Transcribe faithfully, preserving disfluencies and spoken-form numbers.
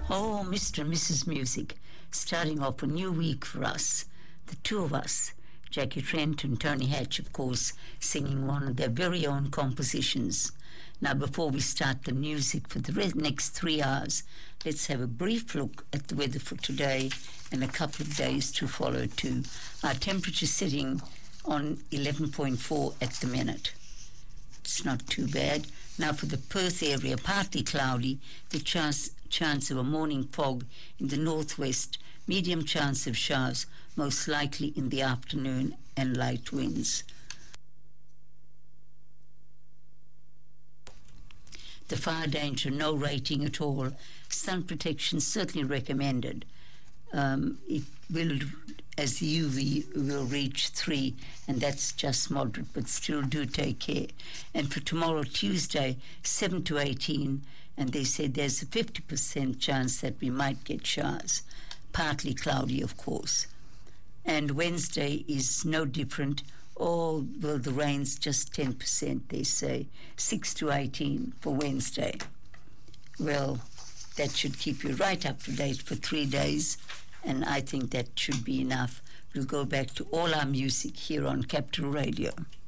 Oh, Mister and Missus Music, starting off a new week for us, the two of us, Jackie Trent and Tony Hatch, of course, singing one of their very own compositions. Now, before we start the music for the re- next three hours, let's have a brief look at the weather for today and a couple of days to follow too. Our temperature sitting on eleven point four at the minute. It's not too bad. Now for the Perth area, partly cloudy, the chance, chance of a morning fog in the northwest, medium chance of showers, most likely in the afternoon, and light winds. The fire danger, no rating at all. Sun protection certainly recommended. Um, it will, as the U V will reach three, and that's just moderate, but still do take care. And for tomorrow, Tuesday, seven to eighteen, and they said there's a fifty percent chance that we might get showers, partly cloudy, of course. And Wednesday is no different. All, well, the rain's just ten percent, they say, six to eighteen for Wednesday. Well, that should keep you right up to date for three days, and I think that should be enough. We'll go back to all our music here on Capital Radio.